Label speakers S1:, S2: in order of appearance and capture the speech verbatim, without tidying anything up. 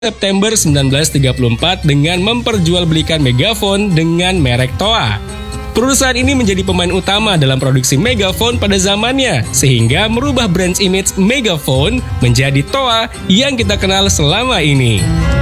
S1: September seribu sembilan ratus tiga puluh empat dengan memperjualbelikan Megaphone dengan merek Toa. Perusahaan ini menjadi pemain utama dalam produksi Megaphone pada zamannya, sehingga merubah brand image Megaphone menjadi Toa yang kita kenal selama ini.